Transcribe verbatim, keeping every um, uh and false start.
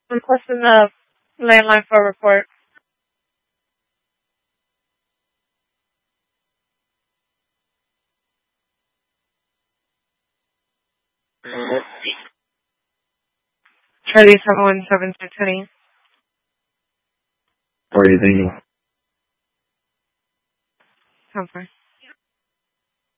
I'm requesting the landline for a report. Charlie seven one seven six twenty. What are you thinking? Come for.